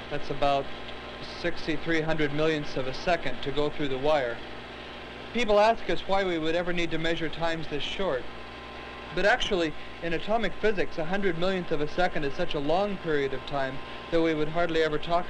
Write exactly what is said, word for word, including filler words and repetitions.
That's about sixty-three hundred millionths of a second to go through the wire. People ask us why we would ever need to measure times this short. But actually, in atomic physics, a hundred millionth of a second is such a long period of time that we would hardly ever talk